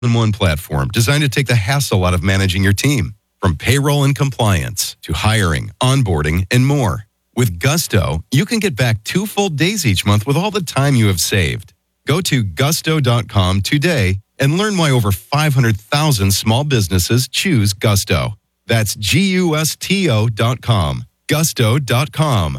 all-in-one platform designed to take the hassle out of managing your team. From payroll and compliance to hiring, onboarding, and more. With Gusto, you can get back 2 full days each month with all the time you have saved. Go to gusto.com today and learn why over 500,000 small businesses choose Gusto. That's GUSTO.com. Gusto.com.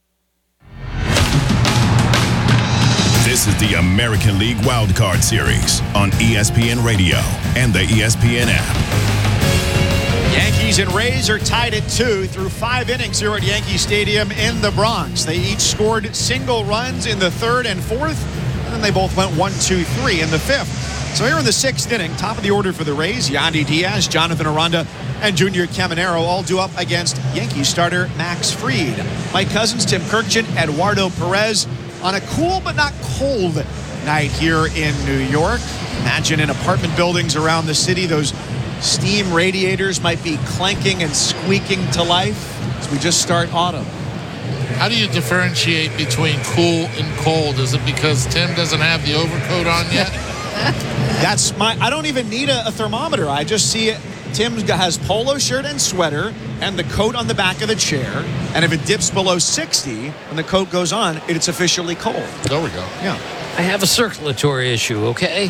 This is the American League Wildcard Series on ESPN Radio and the ESPN app. Yankees and Rays are tied at 2 through 5 innings here at Yankee Stadium in the Bronx. They each scored single runs in the 3rd and 4th, and then they both went 1, 2, 3 in the 5th. So here in the 6th inning, top of the order for the Rays, Yandy Diaz, Jonathan Aranda, and Junior Caminero all due up against Yankees starter Max Fried. Mike Cousins, Tim Kirkjian, Eduardo Perez on a cool but not cold night here in New York. Imagine in apartment buildings around the city, those steam radiators might be clanking and squeaking to life as we just start autumn. How do you differentiate between cool and cold? Is it because Tim doesn't have the overcoat on yet? I don't even need a thermometer. I just see it. Tim has polo shirt and sweater and the coat on the back of the chair. And if it dips below 60 when the coat goes on, it's officially cold. There we go. Yeah. I have a circulatory issue, okay?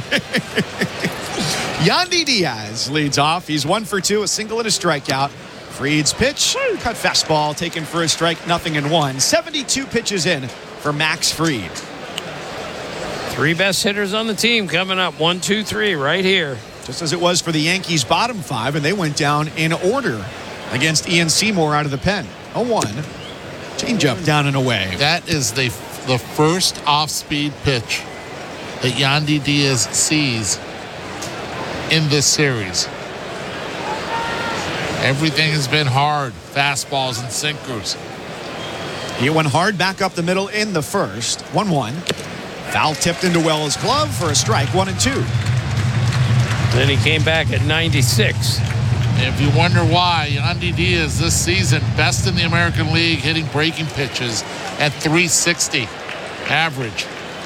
Yandy Diaz leads off. He's 1 for 2, a single and a strikeout. Fried's pitch, cut fastball, taken for a strike, 0-1. 72 pitches in for Max Fried. 3 best hitters on the team coming up. 1, 2, 3 right here. Just as it was for the Yankees' bottom 5, and they went down in order against Ian Seymour out of the pen. 0-1. Changeup down and away. That is the first off-speed pitch that Yandy Diaz sees in this series. Everything has been hard. Fastballs and sinkers. He went hard back up the middle in the first. 1-1. Foul tipped into Wells' glove for a strike. 1-2. Then he came back at 96. And if you wonder why, Yandy Diaz this season, best in the American League, hitting breaking pitches at 360 average.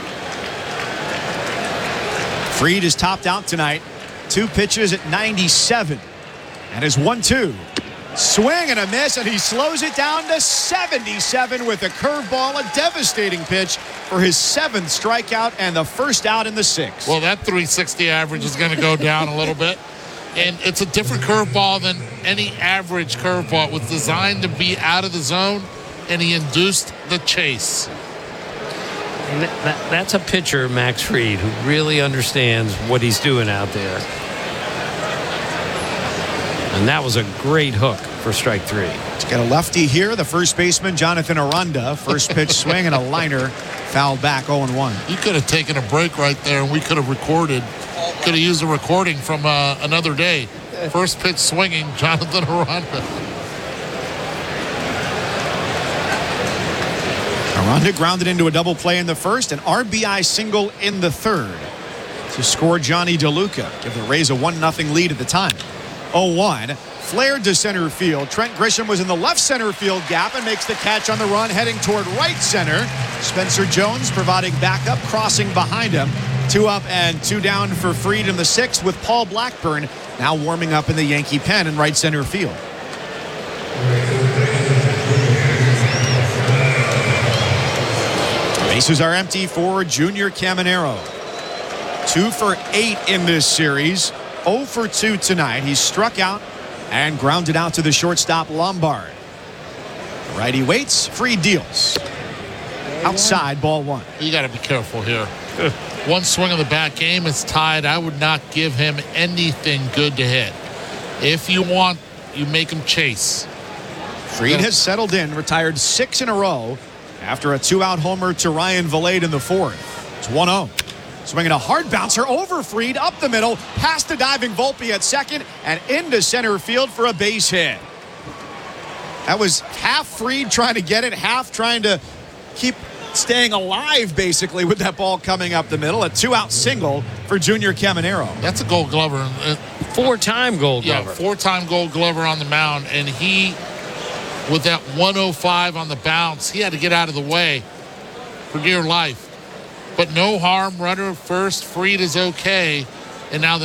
Fried is topped out tonight. 2 pitches at 97. And his 1-2. Swing and a miss, and he slows it down to 77 with a curveball, a devastating pitch for his 7th strikeout and the first out in the 6th. Well, that 360 average is going to go down a little bit. And it's a different curveball than any average curveball. It was designed to be out of the zone, and he induced the chase. And that's a pitcher, Max Fried, who really understands what he's doing out there. And that was a great hook for strike 3. He's got a lefty here. The first baseman, Jonathan Aranda. First pitch swing and a liner. Fouled back 0-1. You could have taken a break right there, and we could have recorded. Could have used a recording from another day. First pitch swinging, Jonathan Aranda. Aranda grounded into a double play in the first, an RBI single in the third to score Johnny DeLuca. Give the Rays a 1-0 lead at the time. 0-1. Flared to center field. Trent Grisham was in the left center field gap and makes the catch on the run, heading toward right center. Spencer Jones providing backup, crossing behind him. 2 up and 2 down for Fried in the 6th, with Paul Blackburn now warming up in the Yankee pen in right center field. Bases are empty for Junior Caminero. 2 for 8 in this series. 0 for 2 tonight. He's struck out and grounded out to the shortstop Lombard. The righty waits. Fried deals. Outside, ball 1. You got to be careful here. One swing of the bat, game is tied. I would not give him anything good to hit. If you want, you make him chase. Fried has settled in, retired 6 in a row after a 2-out homer to Ryan Vilade in the 4th. It's 1-0. Swinging a hard bouncer over Fried, up the middle, past the diving Volpe at second, and into center field for a base hit. That was half Fried trying to get it, half trying to keep staying alive, basically, with that ball coming up the middle. A 2-out single for Junior Caminero. That's a Gold Glover. 4-time Gold Glover. Yeah, 4-time Gold Glover on the mound, and he, with that 105 on the bounce, he had to get out of the way for dear life. But no harm, runner at first. Fried is okay. and now